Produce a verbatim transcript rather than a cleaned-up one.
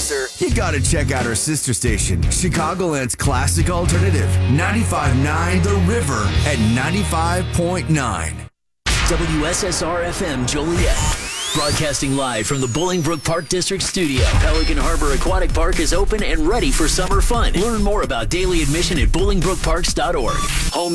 closer, you gotta check out our sister station, Chicagoland's classic alternative, ninety-five point nine The River at ninety-five point nine. W S S R F M Joliet. Broadcasting live from the Bolingbrook Park District studio. Pelican Harbor Aquatic Park is open and ready for summer fun. Learn more about daily admission at bolingbrook parks dot org. Home